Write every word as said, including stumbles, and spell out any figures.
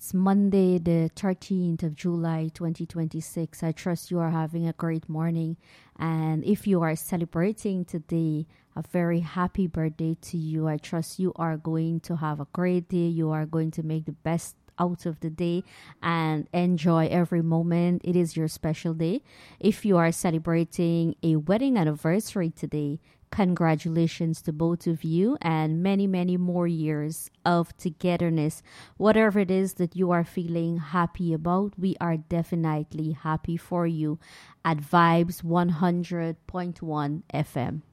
It's Monday, the thirteenth of July, twenty twenty-six. I trust you are having a great morning. And if you are celebrating today, a very happy birthday to you. I trust you are going to have a great day. You are going to make the best out of the day and enjoy every moment. It is your special day. If you are celebrating a wedding anniversary today, congratulations to both of you and many, many more years of togetherness. Whatever it is that you are feeling happy about, we are definitely happy for you at Vibes one hundred point one F M.